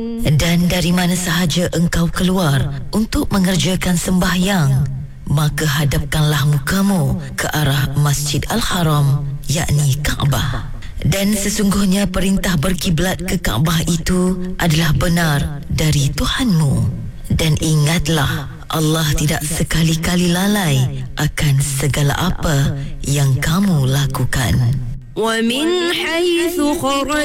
Dan dari mana sahaja engkau keluar untuk mengerjakan sembahyang, maka hadapkanlah mukamu ke arah Masjid Al-Haram, yakni Kaabah. Dan sesungguhnya perintah berkiblat ke Kaabah itu adalah benar dari Tuhanmu. Dan ingatlah, Allah tidak sekali-kali lalai akan segala apa yang kamu lakukan. ومن حيث خرج